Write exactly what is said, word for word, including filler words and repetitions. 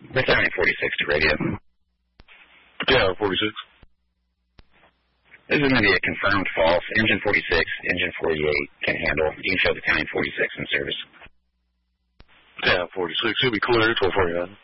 Battalion forty-six to radio. Battalion forty-six. This is going to be a confirmed false. Engine forty-six, engine forty-eight can handle. You can show Battalion forty-six in service. Battalion forty-six, you'll be clear, twelve forty-nine.